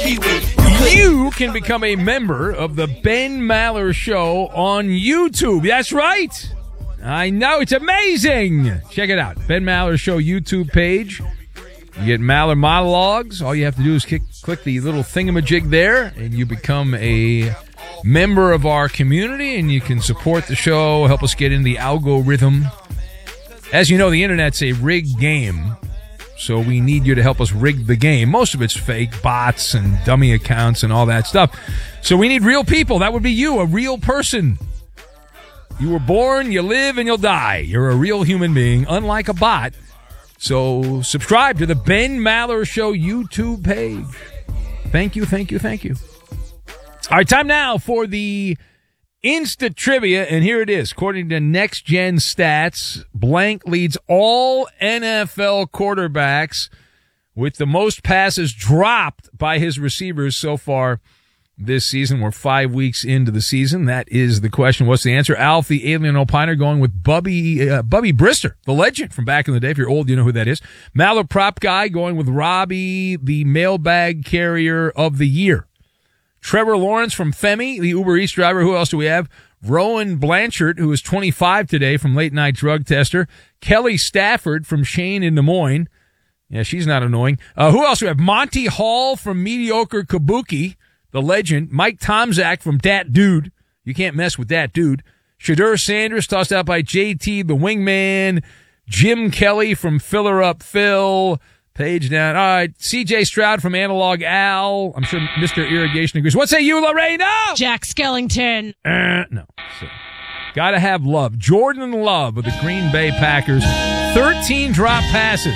You can become a member of the Ben Maller Show on YouTube. That's right. I know. It's amazing. Check it out. Ben Maller Show YouTube page. You get Maller monologues. All you have to do is click the little thingamajig there, and you become a member of our community, and you can support the show, help us get in the algorithm. As you know, the internet's a rigged game, so we need you to help us rig the game. Most of it's fake, bots and dummy accounts and all that stuff. So we need real people. That would be you, a real person. You were born, you live, and you'll die. You're a real human being, unlike a bot. So subscribe to the Ben Maller Show YouTube page. Thank you, thank you, thank you. All right, time now for the Insta Trivia, and here it is. According to Next Gen Stats, Blank leads all NFL quarterbacks with the most passes dropped by his receivers so far this season. We're 5 weeks into the season. That is the question. What's the answer? Alf, the alien opiner, going with Bubby Brister, the legend from back in the day. If you're old, you know who that is. Maller prop guy going with Robbie, the mailbag carrier of the year. Trevor Lawrence from Femi, the Uber Eats driver. Who else do we have? Rowan Blanchard, who is 25 today from Late Night Drug Tester. Kelly Stafford from Shane in Des Moines. Yeah, she's not annoying. Who else do we have? Monty Hall from Mediocre Kabuki, the legend. Mike Tomczak from Dat Dude. You can't mess with that dude. Shadur Sanders, tossed out by JT, the wingman. Jim Kelly from Filler Up Phil. Page down. All right. CJ Stroud from Analog Al. I'm sure Mr. Irrigation agrees. What say you, Lorena? Jack Skellington. No. So, gotta have Love. Jordan Love of the Green Bay Packers. 13 drop passes.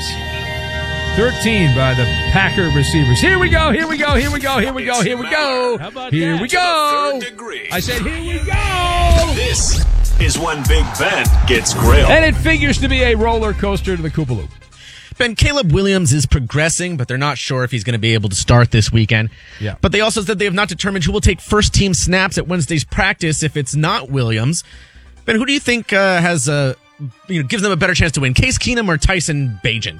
13 by the Packer receivers. Here we go. Here we go. Here we go. Here we go. Here we go. How about here that? we go. I said, here we go. This is when Big Ben gets grilled. And it figures to be a roller coaster to the Koopaloop. Ben, Caleb Williams is progressing, but they're not sure if he's going to be able to start this weekend. Yeah. But they also said they have not determined who will take first-team snaps at Wednesday's practice if it's not Williams. Ben, who do you think gives them a better chance to win, Case Keenum or Tyson Bagent?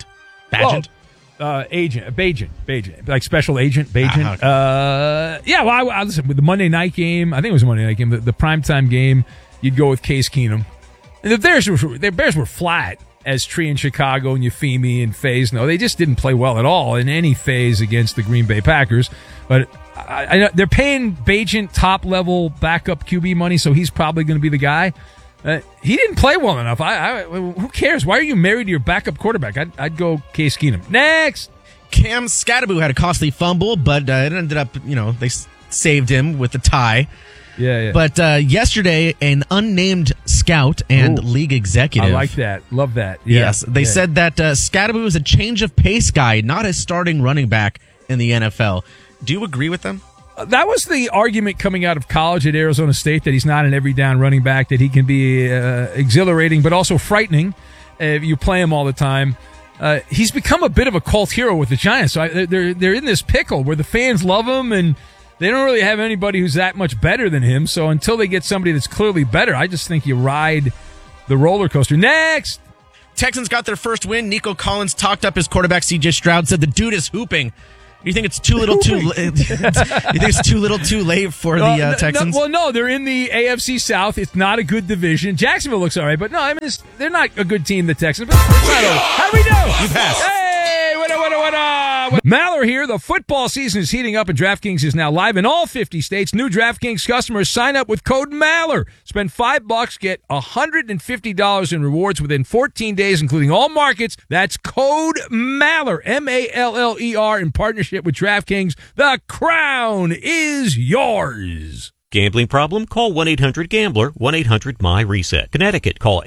Bagent, like special agent, Bagent. Okay. I listen, with the Monday night game, I think it was a Monday night game, the primetime game, you'd go with Case Keenum. And the Bears were flat as Tree in Chicago and Euphemi and Faze. No, they just didn't play well at all in any phase against the Green Bay Packers. But I know they're paying Bagent top-level backup QB money, so he's probably going to be the guy. He didn't play well enough. Who cares? Why are you married to your backup quarterback? I'd go Case Keenum. Next! Cam Scatterbo had a costly fumble, but it ended up, they saved him with the tie. Yeah. But yesterday, an unnamed scout and league executive. I like that. Love that. Yeah. Yes. They said that Scatterbo is a change of pace guy, not a starting running back in the NFL. Do you agree with them? That was the argument coming out of college at Arizona State, that he's not an every down running back, that he can be exhilarating but also frightening if you play him all the time. He's become a bit of a cult hero with the Giants. So they're in this pickle where the fans love him and they don't really have anybody who's that much better than him. So until they get somebody that's clearly better, I just think you ride the roller coaster. Next! Texans got their first win. Nico Collins talked up his quarterback, C.J. Stroud, said the dude is hooping. You think it's too little too late? You think it's too little too late for the Texans? No, they're in the AFC South. It's not a good division. Jacksonville looks all right, but no, I mean, they're not a good team, the Texans. But how do we know? You passed. Hey, what Maller here. The football season is heating up, and DraftKings is now live in all 50 states. New DraftKings customers sign up with code Maller. Spend $5, get $150 in rewards within 14 days, including all markets. That's code Maller, Maller, in partnership with DraftKings. The crown is yours. Gambling problem? Call 1-800-GAMBLER, 1-800-MY-RESET. Connecticut, call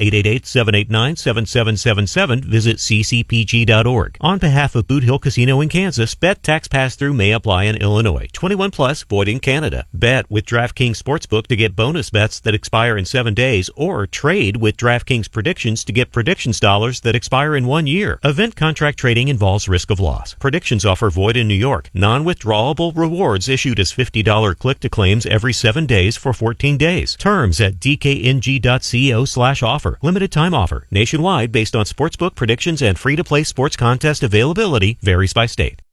888-789-7777. Visit ccpg.org. On behalf of Boot Hill Casino in Kansas, bet tax pass-through may apply in Illinois. 21 plus, void in Canada. Bet with DraftKings Sportsbook to get bonus bets that expire in 7 days, or trade with DraftKings Predictions to get predictions dollars that expire in 1 year. Event contract trading involves risk of loss. Predictions offer void in New York. Non-withdrawable rewards issued as $50 click-to-claims every 7 days for 14 days. Terms at dkng.co/offer. Limited time offer. Nationwide based on sportsbook predictions and free-to-play sports contest availability varies by state.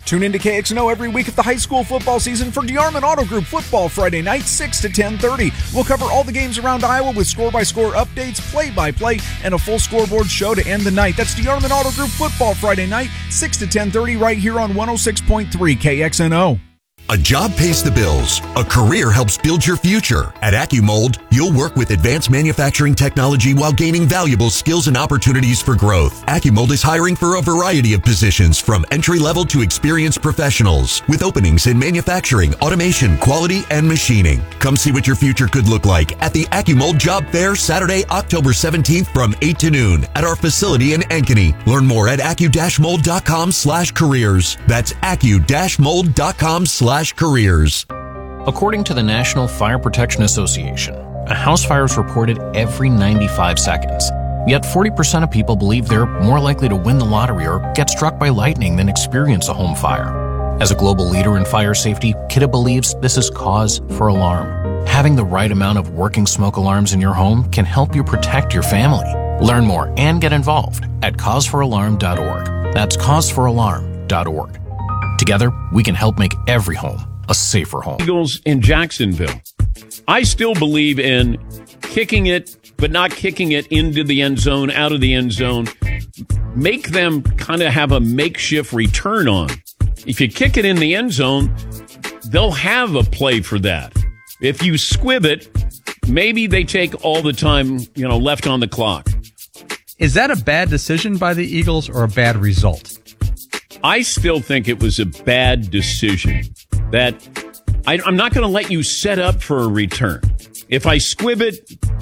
Tune into KXNO every week of the high school football season for DeArmond Auto Group football Friday night, 6 to 10:30. We'll cover all the games around Iowa with score-by-score updates, play-by-play, and a full scoreboard show to end the night. That's DeArmond Auto Group football Friday night, 6 to 10:30 right here on 106.3 KXNO. A job pays the bills. A career helps build your future. At AccuMold, you'll work with advanced manufacturing technology while gaining valuable skills and opportunities for growth. AccuMold is hiring for a variety of positions, from entry-level to experienced professionals, with openings in manufacturing, automation, quality, and machining. Come see what your future could look like at the AccuMold Job Fair, Saturday, October 17th from 8 to noon at our facility in Ankeny. Learn more at accu-mold.com/careers. That's accu-mold.com/careers. According to the National Fire Protection Association, a house fire is reported every 95 seconds. Yet 40% of people believe they're more likely to win the lottery or get struck by lightning than experience a home fire. As a global leader in fire safety, Kidde believes this is cause for alarm. Having the right amount of working smoke alarms in your home can help you protect your family. Learn more and get involved at causefораlarm.org. That's causefораlarm.org. Together, we can help make every home a safer home. Eagles in Jacksonville. I still believe in kicking it, but not kicking it into the end zone, out of the end zone. Make them kind of have a makeshift return on. If you kick it in the end zone, they'll have a play for that. If you squib it, maybe they take all the time, left on the clock. Is that a bad decision by the Eagles or a bad result? I still think it was a bad decision. That I'm not going to let you set up for a return. If I squib it,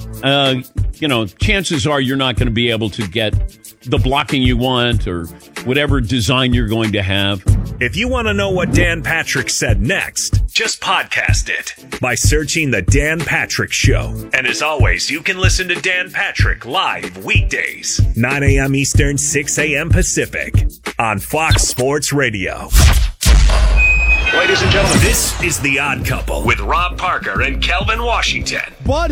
chances are you're not going to be able to get the blocking you want or whatever design you're going to have. If you want to know what Dan Patrick said next, just podcast it by searching The Dan Patrick Show. And as always, you can listen to Dan Patrick live weekdays, 9 a.m. Eastern, 6 a.m. Pacific on Fox Sports Radio. Ladies and gentlemen, this is The Odd Couple with Rob Parker and Kelvin Washington. Sean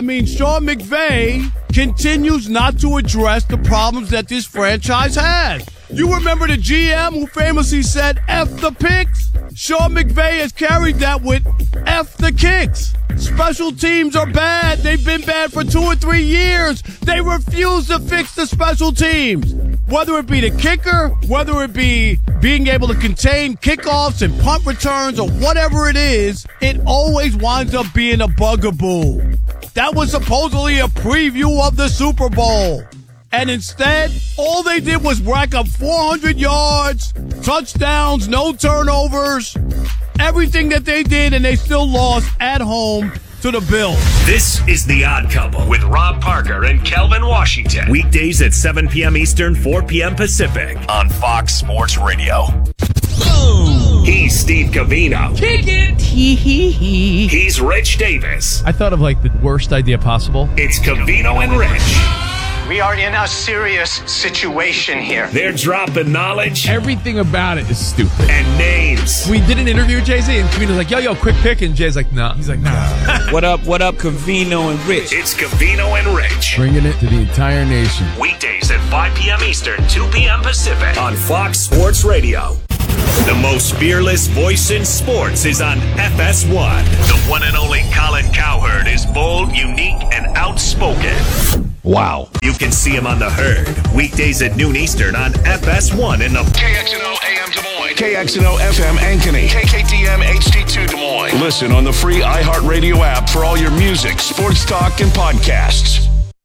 McVay continues not to address the problems that this franchise has. You remember the GM who famously said, F the picks? Sean McVay has carried that with F the kicks. Special teams are bad. They've been bad for 2 or 3 years. They refuse to fix the special teams. Whether it be the kicker, whether it be being able to contain kickoffs and punt returns or whatever it is, it always winds up being a bugaboo. That was supposedly a preview of the Super Bowl. And instead, all they did was rack up 400 yards, touchdowns, no turnovers, everything that they did, and they still lost at home to the Bills. This is The Odd Couple with Rob Parker and Kelvin Washington. Weekdays at 7 p.m. Eastern, 4 p.m. Pacific on Fox Sports Radio. Boom. He's Steve Covino. Kick it. He's Rich Davis. I thought of the worst idea possible. It's Covino and Rich. We are in a serious situation here. They're dropping knowledge. Everything about it is stupid. And names. We did an interview with Jay-Z, and Covino's like, yo, quick pick. And Jay's like, nah. He's like, nah. What up, Covino and Rich? It's Covino and Rich. Bringing it to the entire nation. Weekdays at 5 p.m. Eastern, 2 p.m. Pacific on Fox Sports Radio. The most fearless voice in sports is on FS1. The one and only Colin Cowherd is bold, unique, and outspoken. Wow. You can see him on The Herd, weekdays at noon Eastern on FS1 in the KXNO AM Des Moines, KXNO FM Ankeny, KKDM HD2 Des Moines. Listen on the free iHeartRadio app for all your music, sports talk, and podcasts.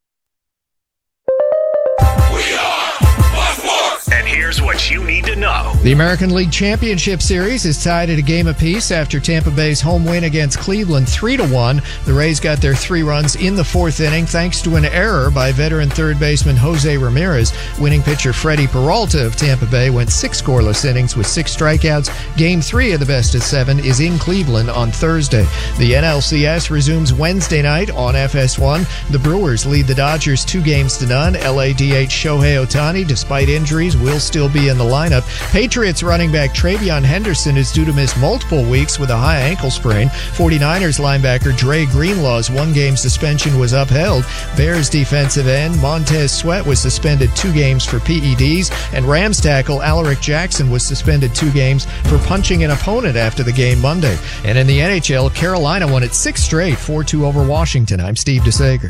And here's what you need to know. The American League Championship Series is tied at a game apiece after Tampa Bay's home win against Cleveland 3-1. The Rays got their 3 runs in the 4th inning thanks to an error by veteran third baseman Jose Ramirez. Winning pitcher Freddie Peralta of Tampa Bay went 6 scoreless innings with 6 strikeouts. Game 3 of the best of 7 is in Cleveland on Thursday. The NLCS resumes Wednesday night on FS1. The Brewers lead the Dodgers 2-0. LA DH Shohei Ohtani, despite injuries, will still still be in the lineup. Patriots running back Travion Henderson is due to miss multiple weeks with a high ankle sprain. 49ers linebacker Dre Greenlaw's one-game suspension was upheld. Bears defensive end Montez Sweat was suspended 2 games for PEDs, and Rams tackle Alaric Jackson was suspended 2 games for punching an opponent after the game Monday. And in the NHL, Carolina won its 6th straight, 4-2 over Washington. I'm Steve DeSager.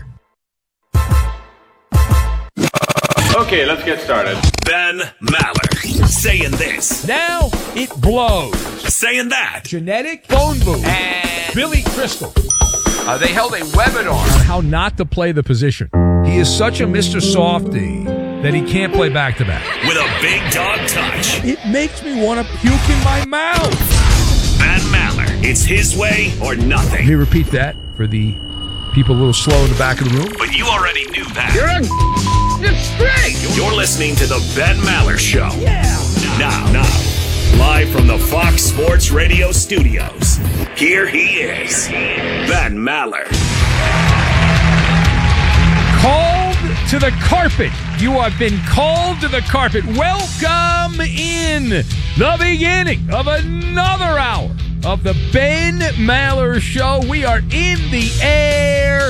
Okay, let's get started. Ben Maller saying this. Now it blows. Saying that. Genetic phone booth. And Billy Crystal. They held a webinar on how not to play the position. He is such a Mr. Softy that he can't play back-to-back. With a big dog touch. It makes me want to puke in my mouth. Ben Maller. It's his way or nothing. Let me repeat that for the people a little slow in the back of the room. But you already knew that. You're straight. You're listening to the Ben Maller Show. Yeah. Now, live from the Fox Sports Radio studios, here he is, Ben Maller. Called to the carpet. You have been called to the carpet. Welcome in the beginning of another hour of the Ben Maller Show. We are in the air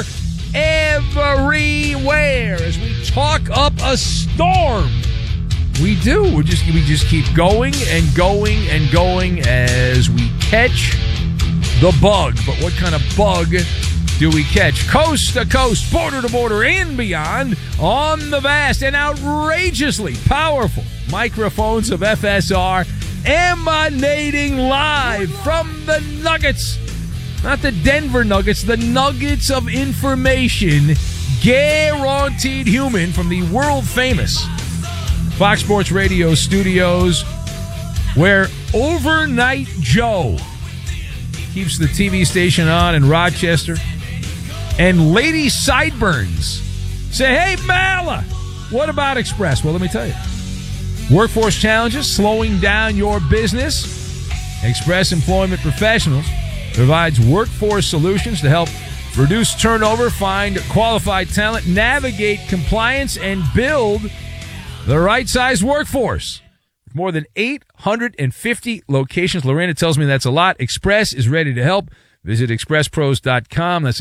everywhere as we talk up a storm. We do. We just keep going and going and going as we catch the bug. But what kind of bug do we catch? Coast to coast, border to border, and beyond on the vast and outrageously powerful microphones of FSR, emanating live from the Nuggets. Not the Denver Nuggets, the nuggets of information, guaranteed human, from the world-famous Fox Sports Radio studios, where Overnight Joe keeps the TV station on in Rochester, and Lady Sideburns say, hey, Mala, what about Express? Well, let me tell you. Workforce challenges, slowing down your business. Express Employment Professionals provides workforce solutions to help reduce turnover, find qualified talent, navigate compliance, and build the right-sized workforce. With more than 850 locations, Lorena tells me that's a lot. Express is ready to help. Visit expresspros.com. That's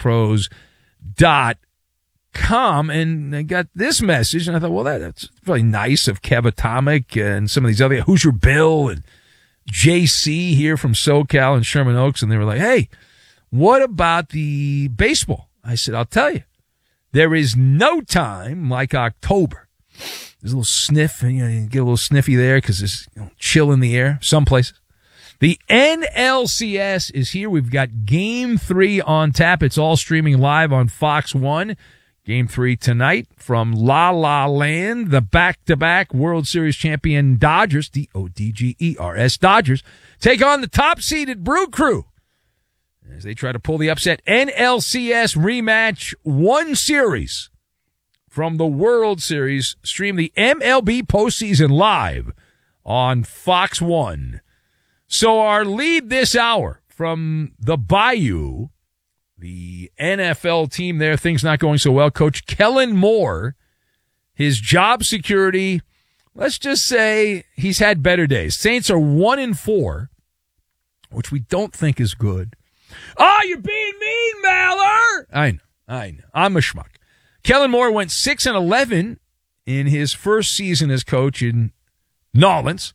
expresspros.com. And I got this message, and I thought, well, that's really nice of Kev Atomic and some of these other, Hoosier Bill and JC here from SoCal and Sherman Oaks. And they were like, hey, what about the baseball? I said, I'll tell you. There is no time like October. There's a little sniff, and you get a little sniffy there because there's chill in the air some places. The NLCS is here. We've got Game 3 on tap. It's all streaming live on Fox 1. Game 3 tonight from La La Land. The back-to-back World Series champion Dodgers, D-O-D-G-E-R-S, Dodgers, take on the top-seeded Brew Crew as they try to pull the upset. NLCS rematch, one series from the World Series. Stream the MLB postseason live on Fox 1. So our lead this hour from the Bayou, the NFL team there, things not going so well. Coach Kellen Moore, his job security, let's just say he's had better days. Saints are 1-4, which we don't think is good. Oh, you're being mean, Maller! I know. I'm a schmuck. Kellen Moore went 6-11 in his first season as coach in Nolens.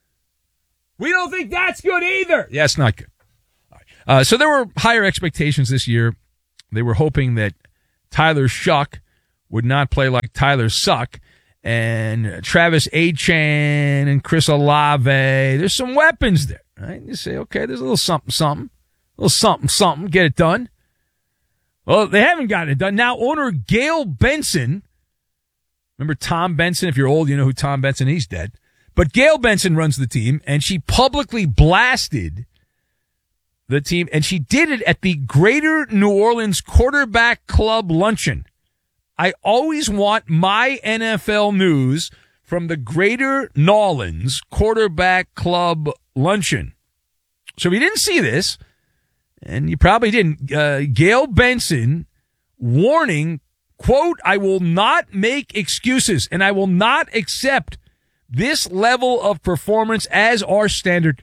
We don't think that's good either. Yeah, it's not good. So there were higher expectations this year. They were hoping that Tyler Shuck would not play like Tyler Suck, and Travis Achan and Chris Olave. There's some weapons there, right? You say, okay, there's a little something, get it done. Well, they haven't gotten it done. Now, owner Gail Benson, remember Tom Benson? If you're old, you know who Tom Benson is. He's dead. But Gail Benson runs the team, and she publicly blasted the team, and she did it at the Greater New Orleans Quarterback Club Luncheon. I always want my NFL news from the Greater New Orleans Quarterback Club Luncheon. So if you didn't see this, and you probably didn't, Gail Benson warning, quote, I will not make excuses, and I will not accept this level of performance as our standard.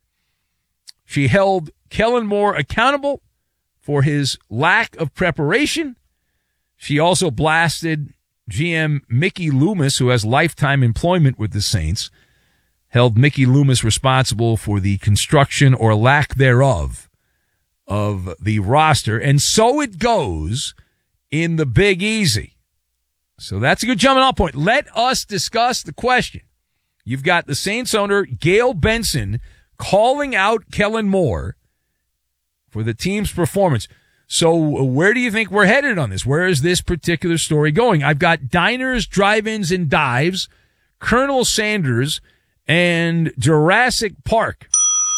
She held Kellen Moore accountable for his lack of preparation. She also blasted GM Mickey Loomis, who has lifetime employment with the Saints, held Mickey Loomis responsible for the construction or lack thereof of the roster. And so it goes in the Big Easy. So that's a good jumping off point. Let us discuss the question. You've got the Saints owner, Gail Benson, calling out Kellen Moore for the team's performance. So where do you think we're headed on this? Where is this particular story going? I've got diners, drive-ins, and dives, Colonel Sanders, and Jurassic Park.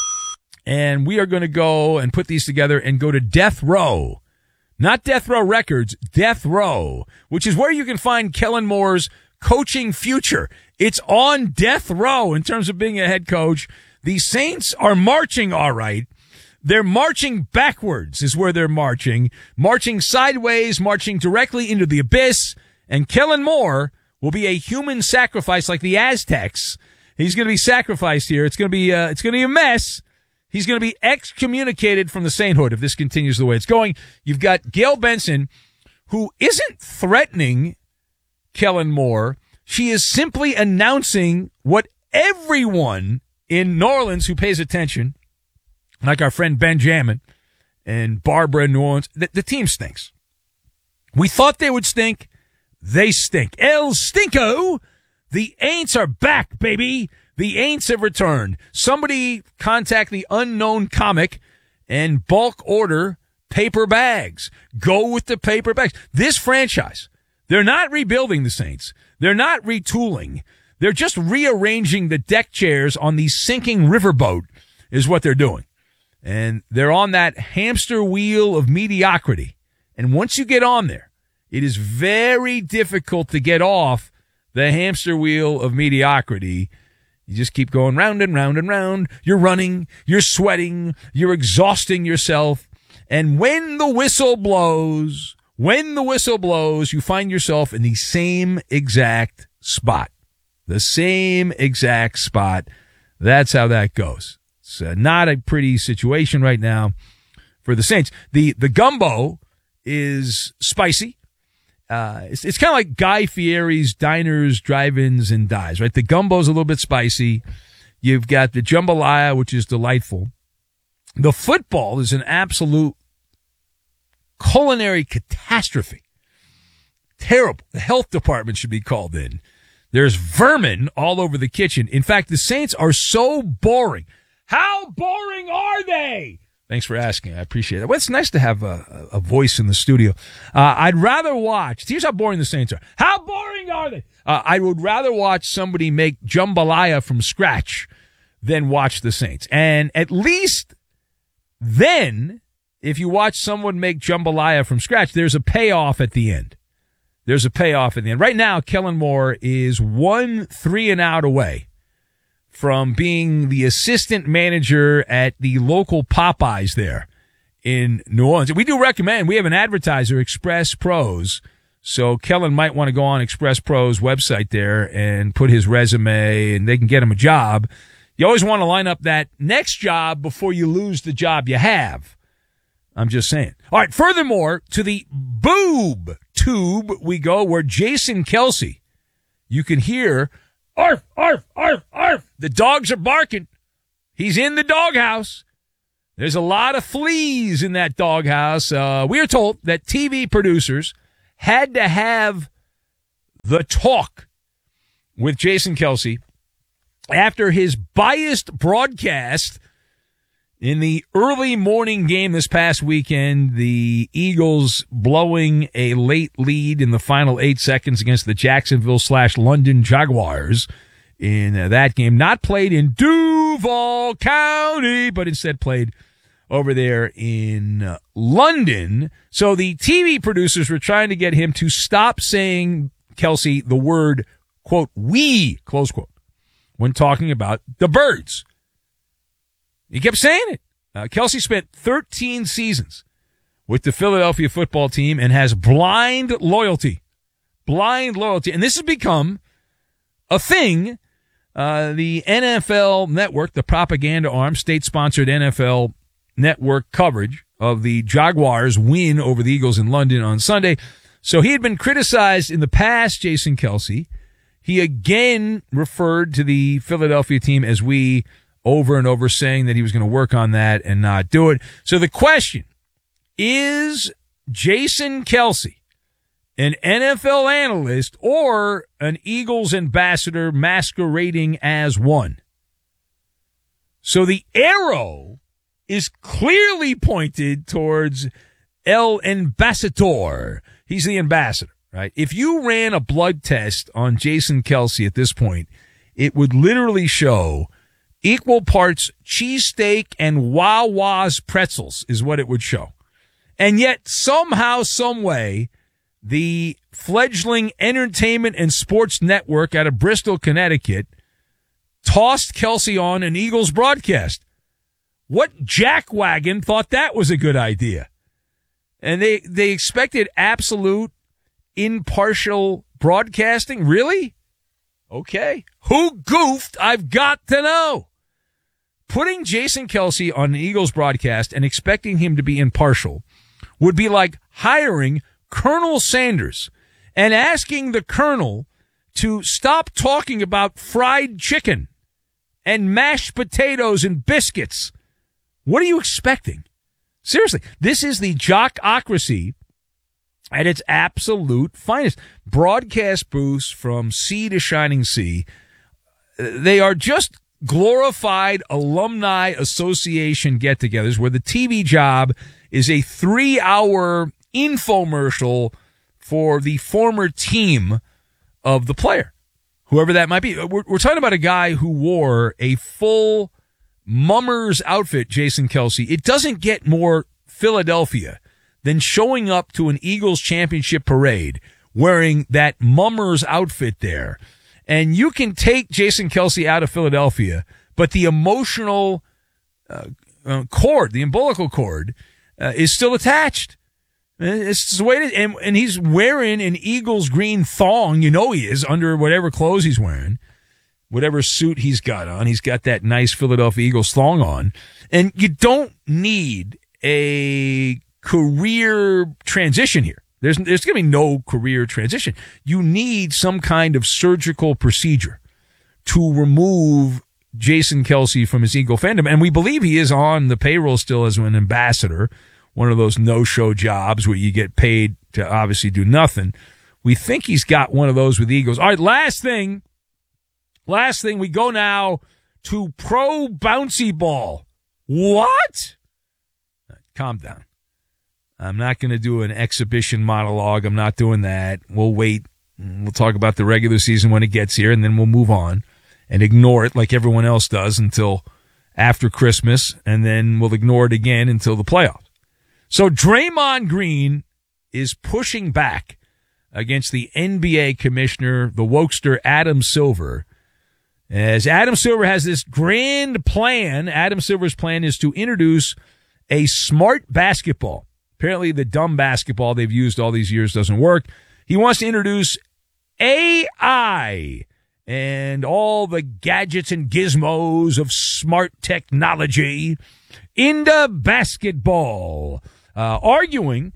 And we are going to go and put these together and go to Death Row. Not Death Row Records, Death Row, which is where you can find Kellen Moore's coaching future. It's on death row in terms of being a head coach. The Saints are marching all right. They're marching backwards is where they're marching sideways, marching directly into the abyss. And Kellen Moore will be a human sacrifice like the Aztecs. He's going to be sacrificed here. It's going to be a mess. He's going to be excommunicated from the sainthood if this continues the way it's going. You've got Gail Benson, who isn't threatening Kellen Moore. She is simply announcing what everyone in New Orleans who pays attention, like our friend Benjamin and Barbara in New Orleans, the team stinks. We thought they would stink. They stink. El Stinko. The Aints are back, baby. The Aints have returned. Somebody contact the unknown comic and bulk order paper bags. Go with the paper bags. This franchise, they're not rebuilding the Saints. They're not retooling. They're just rearranging the deck chairs on the sinking riverboat is what they're doing. And they're on that hamster wheel of mediocrity. And once you get on there, it is very difficult to get off the hamster wheel of mediocrity. You just keep going round and round and round. You're running, you're sweating, you're exhausting yourself. And when the whistle blows, you find yourself in the same exact spot. The same exact spot. That's how that goes. It's not a pretty situation right now for the Saints. The gumbo is spicy. It's kind of like Guy Fieri's diners, drive-ins, and dives, right? The gumbo's a little bit spicy. You've got the jambalaya, which is delightful. The football is an absolute culinary catastrophe. Terrible. The health department should be called in. There's vermin all over the kitchen. In fact, the Saints are so boring. How boring are they? Thanks for asking. I appreciate it. Well, it's nice to have a voice in the studio. I'd rather watch. Here's how boring the Saints are. How boring are they? I would rather watch somebody make jambalaya from scratch than watch the Saints. And at least then, if you watch someone make jambalaya from scratch, there's a payoff at the end. Right now, Kellen Moore is 1 3-and-out away from being the assistant manager at the local Popeyes there in New Orleans. We do recommend, we have an advertiser, Express Pros. So Kellen might want to go on Express Pros website there and put his resume and they can get him a job. You always want to line up that next job before you lose the job you have. I'm just saying. All right. Furthermore, to the boob tube we go where Jason Kelce, you can hear arf, arf, arf, arf. The dogs are barking. He's in the doghouse. There's a lot of fleas in that doghouse. We are told that TV producers had to have the talk with Jason Kelce after his biased broadcast in the early morning game this past weekend, the Eagles blowing a late lead in the final 8 seconds against the Jacksonville/London Jaguars in that game. Not played in Duval County, but instead played over there in London. So the TV producers were trying to get him to stop saying, Kelce, the word, quote, we, close quote, when talking about the Birds. He kept saying it. Kelce spent 13 seasons with the Philadelphia football team and has blind loyalty. And this has become a thing The NFL Network, the propaganda arm, state-sponsored NFL Network coverage of the Jaguars' win over the Eagles in London on Sunday. So he had been criticized in the past, Jason Kelce. He again referred to the Philadelphia team as we over and over, saying that he was going to work on that and not do it. So the question is, Jason Kelce an NFL analyst or an Eagles ambassador masquerading as one? So the arrow is clearly pointed towards El Ambassador. He's the ambassador, right? If you ran a blood test on Jason Kelce at this point, it would literally show equal parts cheesesteak and Wawa's pretzels is what it would show. And yet somehow, some way, the fledgling entertainment and sports network out of Bristol, Connecticut, tossed Kelce on an Eagles broadcast. What jackwagon thought that was a good idea? And they expected absolute impartial broadcasting? Really? Okay. Who goofed? I've got to know. Putting Jason Kelce on an Eagles broadcast and expecting him to be impartial would be like hiring Colonel Sanders and asking the Colonel to stop talking about fried chicken and mashed potatoes and biscuits. What are you expecting? Seriously, this is the jockocracy at its absolute finest. Broadcast booths from sea to shining sea. They are just glorified alumni association get-togethers where the TV job is a 3-hour infomercial for the former team of the player, whoever that might be. We're talking about a guy who wore a full Mummers outfit, Jason Kelce. It doesn't get more Philadelphia than showing up to an Eagles championship parade wearing that Mummers outfit there. And you can take Jason Kelce out of Philadelphia, but the emotional cord, the umbilical cord, is still attached. It's the way it is. And he's wearing an Eagles green thong. You know he is, under whatever clothes he's wearing, whatever suit he's got on. He's got that nice Philadelphia Eagles thong on. And you don't need a career transition here. There's going to be no career transition. You need some kind of surgical procedure to remove Jason Kelce from his Eagle fandom. And we believe he is on the payroll still as an ambassador, one of those no-show jobs where you get paid to obviously do nothing. We think he's got one of those with the Eagles. All right, last thing, we go now to pro bouncy ball. What? Calm down. I'm not going to do an exhibition monologue. I'm not doing that. We'll wait. We'll talk about the regular season when it gets here, and then we'll move on and ignore it like everyone else does until after Christmas, and then we'll ignore it again until the playoffs. So Draymond Green is pushing back against the NBA commissioner, the wokester Adam Silver, as Adam Silver has this grand plan. Adam Silver's plan is to introduce a smart basketball. Apparently the dumb basketball they've used all these years doesn't work. He wants to introduce AI and all the gadgets and gizmos of smart technology into basketball. Arguing,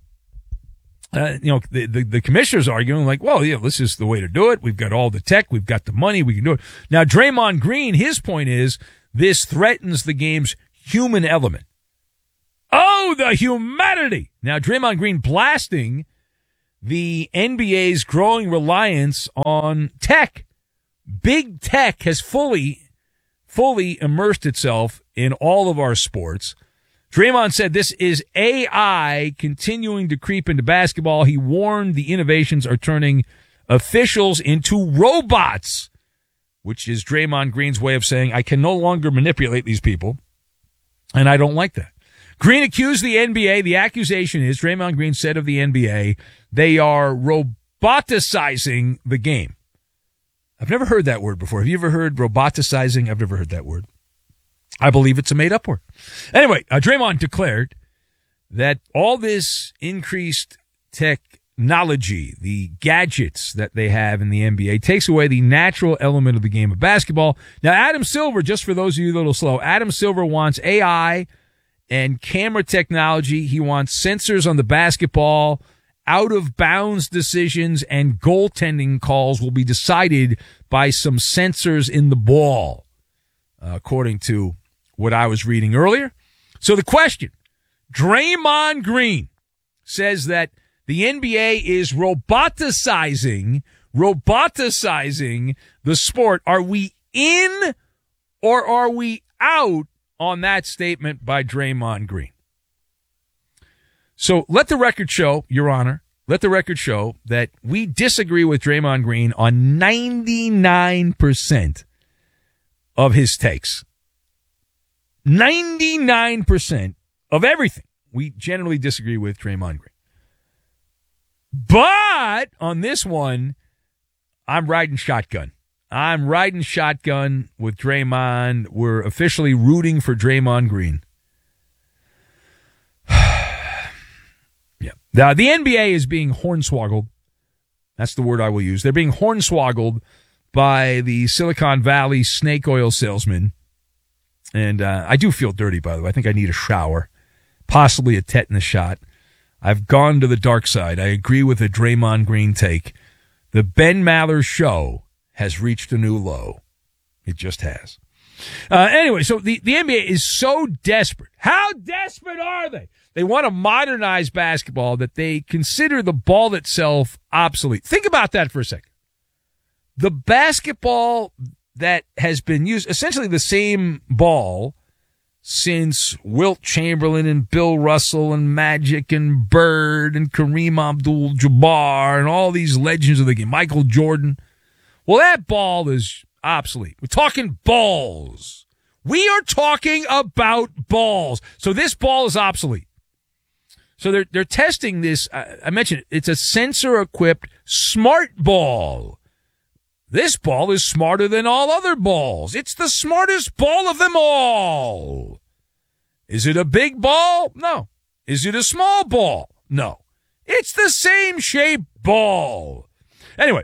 the commissioner's arguing like, well, yeah, this is the way to do it. We've got all the tech. We've got the money. We can do it. Now, Draymond Green, his point is this threatens the game's human element. Oh, the humanity. Now, Draymond Green blasting the NBA's growing reliance on tech. Big tech has fully immersed itself in all of our sports. Draymond said this is AI continuing to creep into basketball. He warned the innovations are turning officials into robots, which is Draymond Green's way of saying, I can no longer manipulate these people, and I don't like that. Green accused the NBA. The accusation is, Draymond Green said of the NBA, they are roboticizing the game. I've never heard that word before. Have you ever heard roboticizing? I've never heard that word. I believe it's a made-up word. Anyway, Draymond declared that all this increased technology technology, the gadgets that they have in the NBA, takes away the natural element of the game of basketball. Now, Adam Silver, just for those of you a little slow, Adam Silver wants AI and camera technology. He wants sensors on the basketball. Out-of-bounds decisions and goaltending calls will be decided by some sensors in the ball, according to what I was reading earlier. So the question, Draymond Green says that the NBA is roboticizing the sport. Are we in or are we out on that statement by Draymond Green? So let the record show, Your Honor, let the record show that we disagree with Draymond Green on 99% of his takes. 99% of everything we generally disagree with Draymond Green. But on this one, I'm riding shotgun. I'm riding shotgun with Draymond. We're officially rooting for Draymond Green. Yeah. Now, the NBA is being hornswoggled. That's the word I will use. They're being hornswoggled by the Silicon Valley snake oil salesman. And I do feel dirty, by the way. I think I need a shower, possibly a tetanus shot. I've gone to the dark side. I agree with the Draymond Green take. The Ben Maller show has reached a new low. It just has. Anyway, so the NBA is so desperate. How desperate are they? They want to modernize basketball that they consider the ball itself obsolete. Think about that for a second. The basketball that has been used, essentially the same ball since Wilt Chamberlain and Bill Russell and Magic and Bird and Kareem Abdul-Jabbar and all these legends of the game, Michael Jordan. Well, that ball is obsolete. We're talking balls. We are talking about balls. So this ball is obsolete. So they're testing this. I mentioned it. It's a sensor-equipped smart ball. This ball is smarter than all other balls. It's the smartest ball of them all. Is it a big ball? No. Is it a small ball? No. It's the same shape ball. Anyway,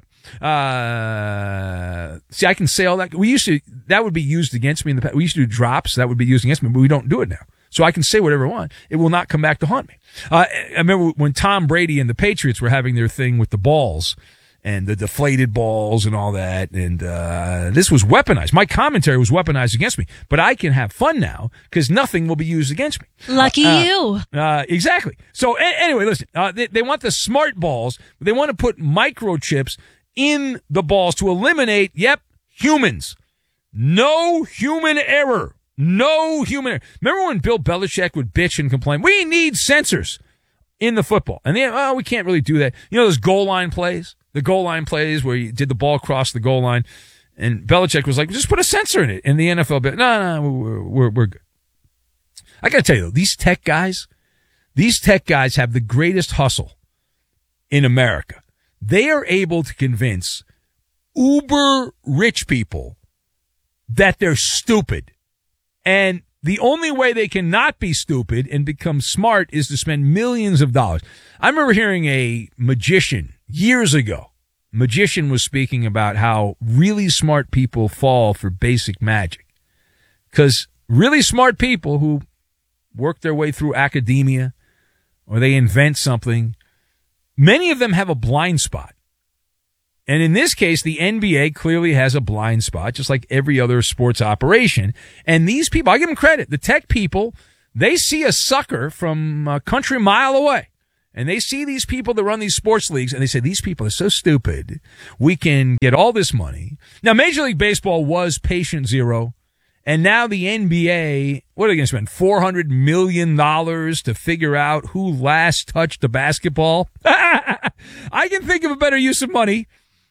see, I can say all that. That would be used against me in the past. We used to do drops. That would be used against me, but we don't do it now. So I can say whatever I want. It will not come back to haunt me. I remember when Tom Brady and the Patriots were having their thing with the balls and the deflated balls and all that. And this was weaponized. My commentary was weaponized against me. But I can have fun now because nothing will be used against me. Lucky you. Exactly. So anyway, listen, they want the smart balls. They want to put microchips in the balls to eliminate, humans. No human error. No human error. Remember when Bill Belichick would bitch and complain? We need sensors in the football. And then, we can't really do that. You know those goal line plays? The goal line plays where you did the ball cross the goal line. And Belichick was like, just put a sensor in it. And the NFL, no, we're good. I got to tell you, though, these tech guys have the greatest hustle in America. They are able to convince uber rich people that they're stupid. And the only way they can not be stupid and become smart is to spend millions of dollars. I remember hearing a magician years ago. Magician was speaking about how really smart people fall for basic magic. Because really smart people who work their way through academia or they invent something, many of them have a blind spot. And in this case, the NBA clearly has a blind spot, just like every other sports operation. And these people, I give them credit. The tech people, they see a sucker from a country mile away. And they see these people that run these sports leagues, and they say, these people are so stupid. We can get all this money. Now, Major League Baseball was patient zero. And now the NBA, what are they going to spend? $400 million to figure out who last touched the basketball? I can think of a better use of money.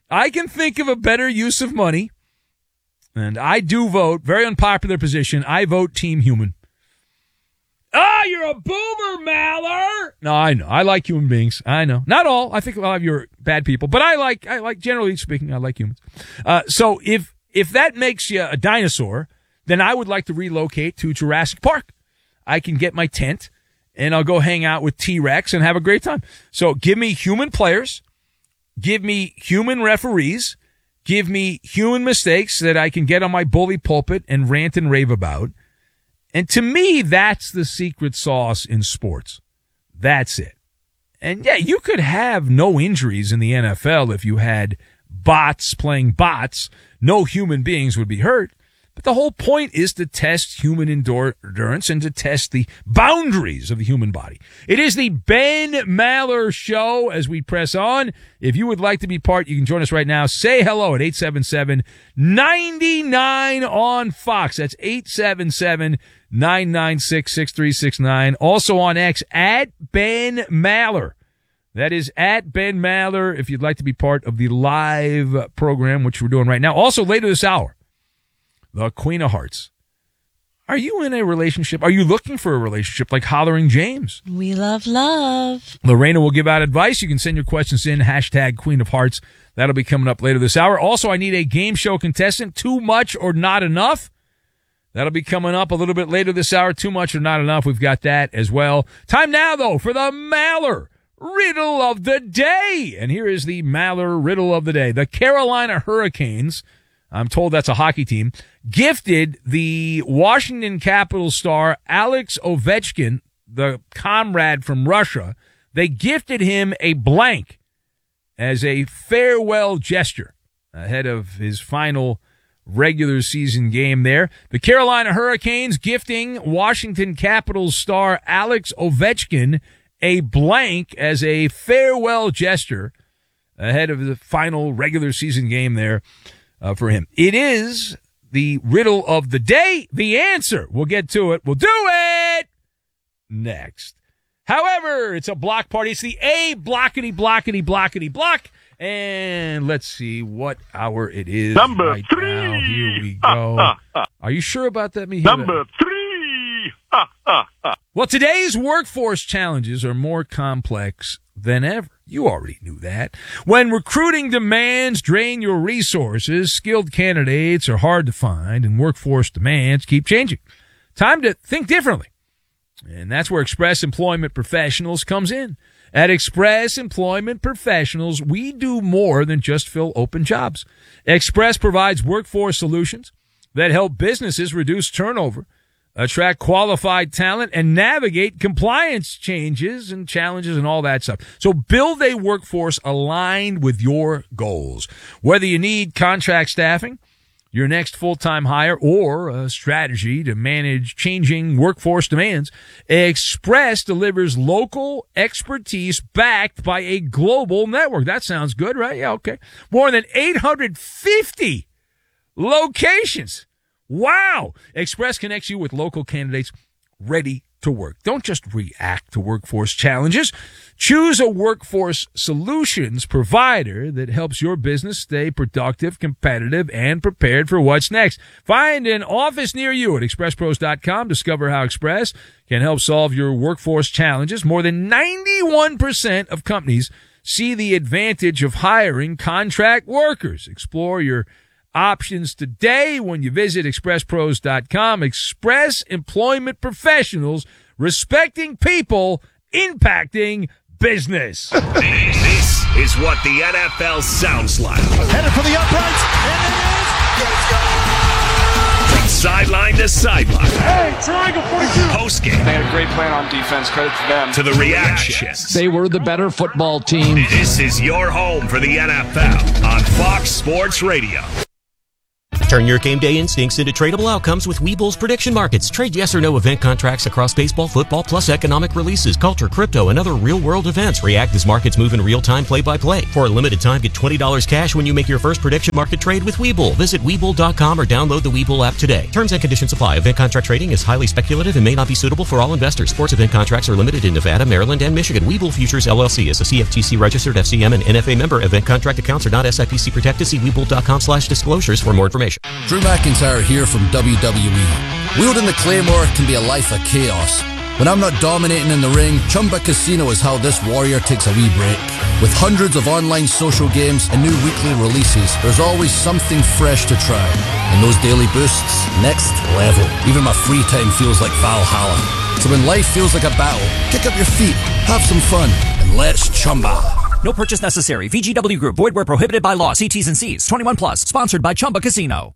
And I do vote, very unpopular position, I vote Team Human. You're a boomer, Maller! No, I know. I like human beings. I know. Not all. I think a lot of you are bad people. But I like, generally speaking, I like humans. So if that makes you a dinosaur, then I would like to relocate to Jurassic Park. I can get my tent and I'll go hang out with T-Rex and have a great time. So give me human players, give me human referees, give me human mistakes that I can get on my bully pulpit and rant and rave about. And to me, that's the secret sauce in sports. That's it. And yeah, you could have no injuries in the NFL if you had bots playing bots. No human beings would be hurt. But the whole point is to test human endurance and to test the boundaries of the human body. It is the Ben Maller Show as we press on. If you would like to be part, you can join us right now. Say hello at 877-99 on Fox. That's 877-996-6369. Also on X at Ben Maller. That is at Ben Maller if you'd like to be part of the live program, which we're doing right now. Also later this hour, the Queen of Hearts. Are you in a relationship? Are you looking for a relationship like Hollering James? We love love. Lorena will give out advice. You can send your questions in, hashtag Queen of Hearts. That'll be coming up later this hour. Also, I need a game show contestant, Too Much or Not Enough. That'll be coming up a little bit later this hour. Too Much or Not Enough. We've got that as well. Time now, though, for the Maller Riddle of the Day. And here is the Maller Riddle of the Day. The Carolina Hurricanes, I'm told that's a hockey team, gifted the Washington Capitals star Alex Ovechkin, the comrade from Russia, they gifted him a blank as a farewell gesture ahead of his final regular season game there. The Carolina Hurricanes gifting Washington Capitals star Alex Ovechkin a blank as a farewell gesture ahead of the final regular season game there for him. It is the riddle of the day. The answer, we'll get to it. We'll do it next. However, it's a block party. It's the A blockety blockety blockety block. And let's see what hour it is. Number right 3. Now. Here we go. Are you sure about that? Number 3. Well, today's workforce challenges are more complex than ever. You already knew that. When recruiting demands drain your resources, skilled candidates are hard to find, and workforce demands keep changing. Time to think differently. And that's where Express Employment Professionals comes in. At Express Employment Professionals, we do more than just fill open jobs. Express provides workforce solutions that help businesses reduce turnover, attract qualified talent, and navigate compliance changes and challenges and all that stuff. So build a workforce aligned with your goals. Whether you need contract staffing, your next full-time hire, or a strategy to manage changing workforce demands, Express delivers local expertise backed by a global network. That sounds good, right? Yeah, okay. More than 850 locations. Wow! Express connects you with local candidates ready to work. Don't just react to workforce challenges. Choose a workforce solutions provider that helps your business stay productive, competitive, and prepared for what's next. Find an office near you at expresspros.com. Discover how Express can help solve your workforce challenges. More than 91% of companies see the advantage of hiring contract workers. Explore your options today when you visit expresspros.com. Express Employment Professionals, respecting people, impacting business. This is what the NFL sounds like. Headed for the uprights, and it is. From sideline to sideline. Hey, triangle 42. Post-game. They had a great plan on defense. Credit to them. To the reactions. They were the better football team. This is your home for the NFL on Fox Sports Radio. Turn your game day instincts into tradable outcomes with Webull's prediction markets. Trade yes or no event contracts across baseball, football, plus economic releases, culture, crypto, and other real-world events. React as markets move in real time, play-by-play. For a limited time, get $20 cash when you make your first prediction market trade with Webull. Visit Webull.com or download the Webull app today. Terms and conditions apply. Event contract trading is highly speculative and may not be suitable for all investors. Sports event contracts are limited in Nevada, Maryland, and Michigan. Webull Futures, LLC is a CFTC-registered FCM and NFA member. Event contract accounts are not SIPC protected. See Webull.com/disclosures for more information. Drew McIntyre here from WWE. Wielding the Claymore can be a life of chaos. When I'm not dominating in the ring, Chumba Casino is how this warrior takes a wee break. With hundreds of online social games and new weekly releases, there's always something fresh to try. And those daily boosts, next level. Even my free time feels like Valhalla. So when life feels like a battle, kick up your feet, have some fun, and let's Chumba. No purchase necessary. VGW Group. Void where prohibited by law. See T's and C's. 21 plus. Sponsored by Chumba Casino.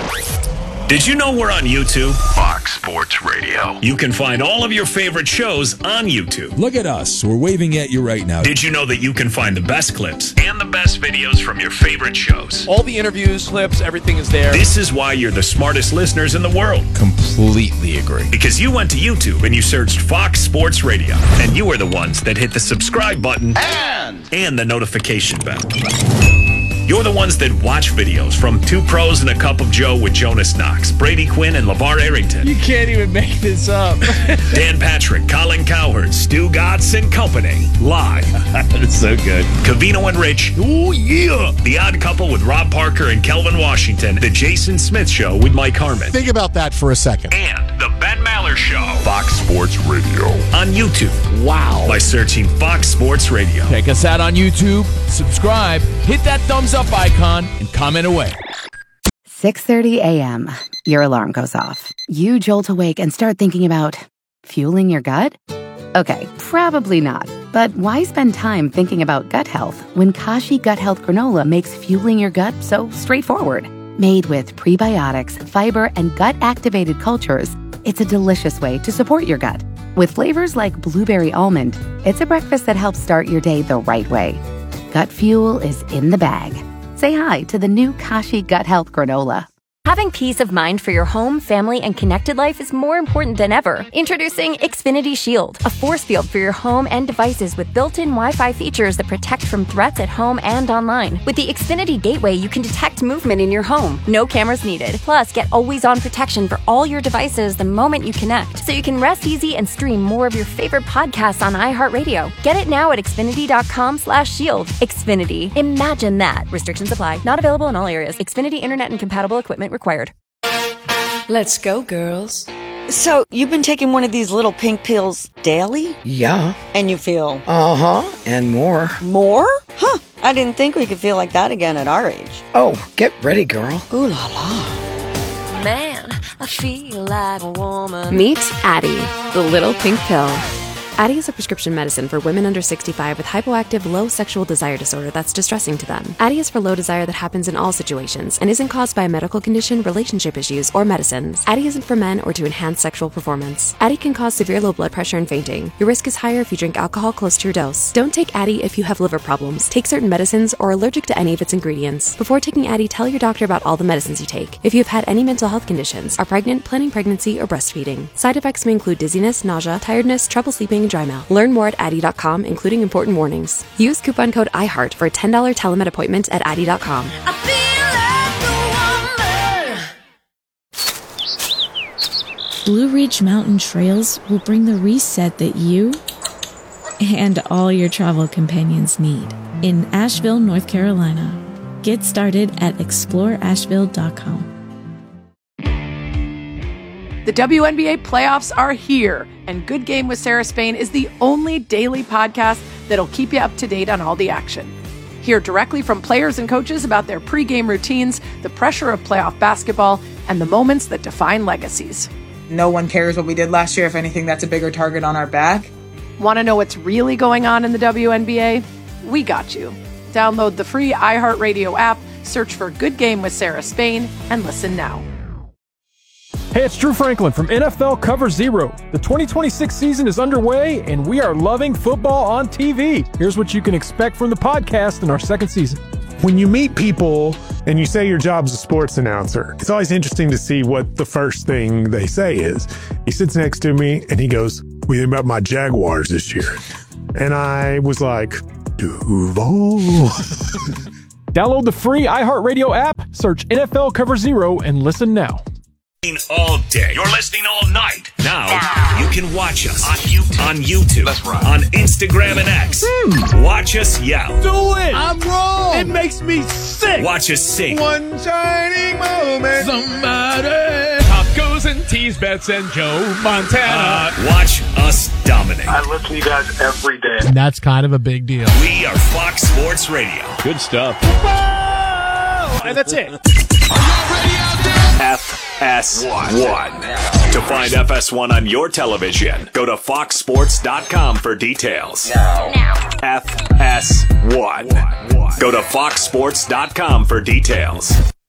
Did you know we're on YouTube? Fox Sports Radio. You can find all of your favorite shows on YouTube. Look at us. We're waving at you right now. Did you know that you can find the best clips and the best videos from your favorite shows? All the interviews, clips, everything is there. This is why you're the smartest listeners in the world. Completely agree. Because you went to YouTube and you searched Fox Sports Radio. And you are the ones that hit the subscribe button and the notification bell. You're the ones that watch videos from Two Pros and a Cup of Joe with Jonas Knox, Brady Quinn, and LeVar Arrington. You can't even make this up. Dan Patrick, Colin Cowherd, Stu Gatz and Company. Live. That's so good. Covino and Rich. Oh, yeah. The Odd Couple with Rob Parker and Kelvin Washington. The Jason Smith Show with Mike Harmon. Think about that for a second. And The Ben Maller Show. Fox Sports Radio. On YouTube. Wow. By searching Fox Sports Radio. Check us out on YouTube. Subscribe. Hit that thumbs up icon and comment away. 6:30 a.m. Your alarm goes off. You jolt awake and start thinking about fueling your gut? Okay, probably not. But why spend time thinking about gut health when Kashi Gut Health Granola makes fueling your gut so straightforward? Made with prebiotics, fiber, and gut-activated cultures, it's a delicious way to support your gut. With flavors like blueberry almond, it's a breakfast that helps start your day the right way. Gut fuel is in the bag. Say hi to the new Kashi Gut Health Granola. Having peace of mind for your home, family, and connected life is more important than ever. Introducing Xfinity Shield, a force field for your home and devices with built-in Wi-Fi features that protect from threats at home and online. With the Xfinity Gateway, you can detect movement in your home. No cameras needed. Plus, get always-on protection for all your devices the moment you connect, so you can rest easy and stream more of your favorite podcasts on iHeartRadio. Get it now at Xfinity.com/shield. Xfinity. Imagine that. Restrictions apply. Not available in all areas. Xfinity Internet and compatible equipment required. Let's go, girls. So, you've been taking one of these little pink pills daily? Yeah. And you feel? Uh-huh. And more. More? Huh. I didn't think we could feel like that again at our age. Oh, get ready, girl. Ooh la la. Man, I feel like a woman. Meet Addie, the little pink pill. Addie is a prescription medicine for women under 65 with hypoactive low sexual desire disorder that's distressing to them. Addie is for low desire that happens in all situations and isn't caused by a medical condition, relationship issues, or medicines. Addie isn't for men or to enhance sexual performance. Addie can cause severe low blood pressure and fainting. Your risk is higher if you drink alcohol close to your dose. Don't take Addie if you have liver problems, take certain medicines, or are allergic to any of its ingredients. Before taking Addie, tell your doctor about all the medicines you take. If you have had any mental health conditions, are pregnant, planning pregnancy, or breastfeeding. Side effects may include dizziness, nausea, tiredness, trouble sleeping, and dry mouth. Learn more at Addie.com, including important warnings. Use coupon code IHEART for a $10 telemed appointment at Addie.com. Blue Ridge Mountain Trails will bring the reset that you and all your travel companions need in Asheville, North Carolina. Get started at exploreasheville.com. The WNBA playoffs are here, and Good Game with Sarah Spain is the only daily podcast that'll keep you up to date on all the action. Hear directly from players and coaches about their pregame routines, the pressure of playoff basketball, and the moments that define legacies. No one cares what we did last year. If anything, that's a bigger target on our back. Want to know what's really going on in the WNBA? We got you. Download the free iHeartRadio app, search for Good Game with Sarah Spain, and listen now. Hey, it's Drew Franklin from NFL Cover Zero. The 2026 season is underway, and we are loving football on TV. Here's what you can expect from the podcast in our second season. When you meet people and you say your job's a sports announcer, it's always interesting to see what the first thing they say is. He sits next to me and he goes, "What do you think about my Jaguars this year?" And I was like, Duval. Download the free iHeartRadio app, search NFL Cover Zero, and listen now. All day. You're listening all night. Now you can watch us on YouTube, That's right. On Instagram and X. Watch us yell. Do it! I'm wrong! It makes me sick! Watch us sing. One shining moment. Somebody. Tacos and tease bets and Joe Montana. Watch us dominate. I listen to you guys every day. And that's kind of a big deal. We are Fox Sports Radio. Good stuff. Whoa! And that's it. Are y'all ready out there? FS1. To find FS1 on your television, go to foxsports.com for details. FS1. Go to foxsports.com for details.